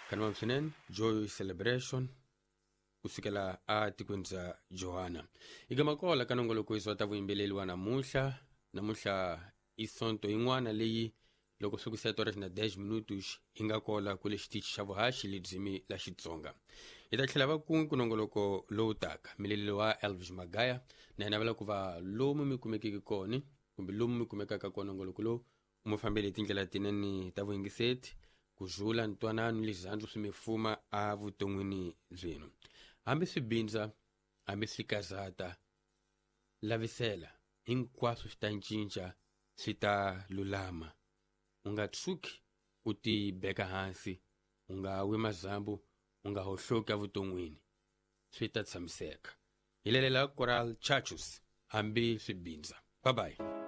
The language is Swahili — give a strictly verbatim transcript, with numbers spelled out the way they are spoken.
kanwa msenen joy celebration kusukela a tikweni za Johanna igamakola kanongoloko iso tavuimbeleliwa namuhla namuhla isonto in'wana leyi loko swi ku seta horas na dez minutos hi nga kola kule xitichi xa vuhaxi lidzimi la Xitsonga hi ta tlhela va kungu kunongoloko lowu taka milileli wa Elvis Magaya na yena vala ku va lomu mi kumekeke koni kumbe lomu mi kumekaka kona nongoloko lowu umu fambele hi tindlela tinene ta vuyingiseti kuzula ntwanano lizandzu swi mifuma a vuton'wini byenu hambi swi bindza hambi swi kazata lavisela hinkwaswo swi ta cinca swi ta lulama u nga tshuki u ti beka hansi u nga wi mazambu u nga hohloki evuton'wini swi ta tshamiseka hi lelela Choral Churches hambi swi bindza bye bye.